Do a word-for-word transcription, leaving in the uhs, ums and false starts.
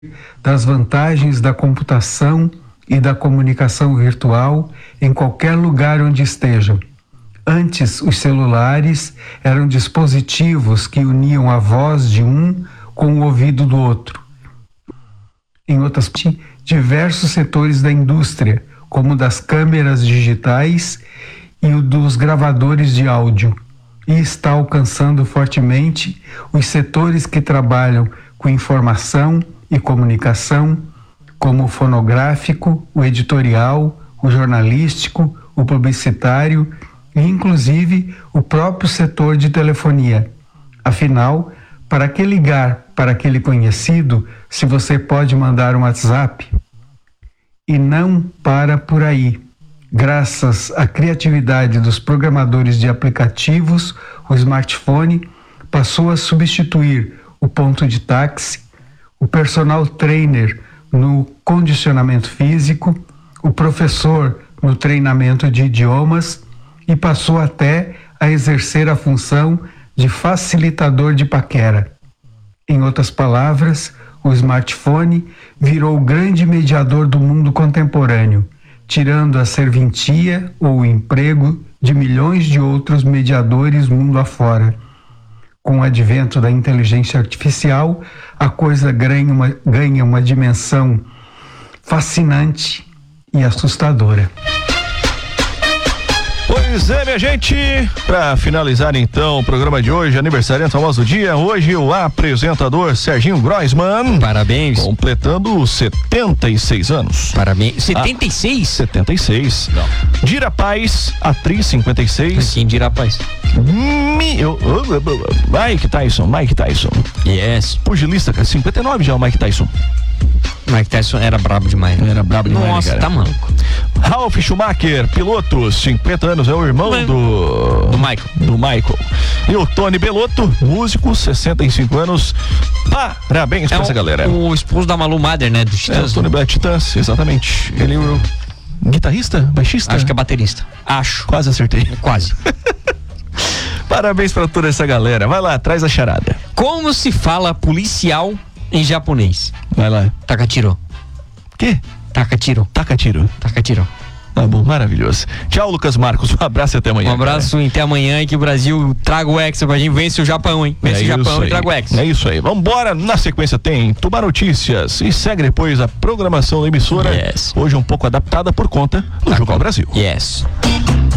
das vantagens da computação e da comunicação virtual em qualquer lugar onde estejam. Antes, os celulares eram dispositivos que uniam a voz de um com o ouvido do outro. Em outras partes, diversos setores da indústria, como das câmeras digitais e o dos gravadores de áudio, e está alcançando fortemente os setores que trabalham com informação e comunicação, como o fonográfico, o editorial, o jornalístico, o publicitário e, inclusive, o próprio setor de telefonia. Afinal, para que ligar para aquele conhecido se você pode mandar um WhatsApp? E não para por aí. Graças à criatividade dos programadores de aplicativos, o smartphone passou a substituir o ponto de táxi, o personal trainer no condicionamento físico, o professor no treinamento de idiomas e passou até a exercer a função de facilitador de paquera. Em outras palavras, o smartphone virou o grande mediador do mundo contemporâneo, tirando a serventia ou o emprego de milhões de outros mediadores mundo afora. Com o advento da inteligência artificial, a coisa ganha uma, ganha uma dimensão fascinante e assustadora. Pois é, minha gente, para finalizar então o programa de hoje, aniversariante famoso do dia, hoje o apresentador Serginho Groisman. Parabéns. Completando setenta e seis anos. Parabéns. setenta e seis? Ah, setenta e seis. Não. Dira Paz, atriz, cinquenta e seis. Quem Dira Paz? Mi, eu, eu, eu, Mike Tyson, Mike Tyson. Yes. Pugilista, cara, cinquenta e nove já o Mike Tyson. Mike Tyson era brabo demais, né? Era brabo demais, Nossa, cara. tá maluco. Ralf Schumacher, piloto, cinquenta anos, é o irmão Mas... do... Do Michael. Do Michael. E o Tony Belotto, músico, sessenta e cinco anos. Parabéns é pra o, essa galera. O esposo da Malu Mader, né? Do Titãs. É, o Tony Belotto, Titãs, exatamente. Ele é o guitarrista, baixista? Acho que é baterista. Acho. Quase acertei. Quase. Parabéns pra toda essa galera. Vai lá, traz a charada. Como se fala policial em japonês? Vai lá. Takachiro. Quê? Takachiro. Takachiro. Takachiro. Tá bom, maravilhoso. Tchau, Lucas Marcos. Um abraço e até amanhã. Um abraço e até amanhã, e que o Brasil traga o Hexa pra gente. Vence o Japão, hein? Vence é o Japão aí. e traga o Hexa. É isso aí. Vambora. Na sequência tem Tubar Notícias e segue depois a programação da emissora. Yes. Hoje um pouco adaptada por conta do tá Jogo ao Brasil. Yes.